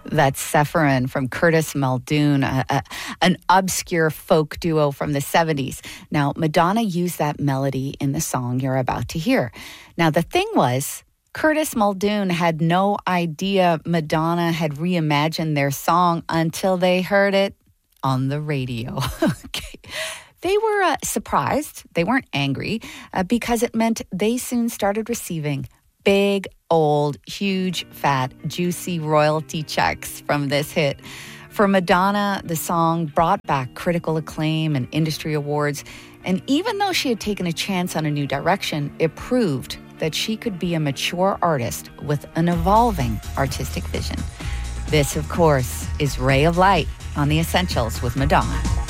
That's Sephirin from Curtis Muldoon, an obscure folk duo from the 70s. Now, Madonna used that melody in the song you're about to hear. Now, the thing was, Curtis Muldoon had no idea Madonna had reimagined their song until they heard it on the radio. Okay. They were surprised. They weren't angry because it meant they soon started receiving big, old, huge, fat, juicy royalty checks from this hit. For Madonna, the song brought back critical acclaim and industry awards. And even though she had taken a chance on a new direction, it proved that she could be a mature artist with an evolving artistic vision. This, of course, is Ray of Light on The Essentials with Madonna.